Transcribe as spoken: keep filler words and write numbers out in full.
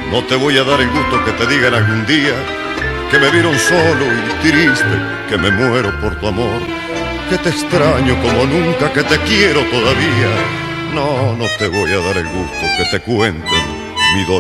No te voy a dar el gusto que te digan algún día que me vieron solo y triste, que me muero por tu amor, que te extraño como nunca, que te quiero todavía. No, no te voy a dar el gusto que te cuenten mi dolor.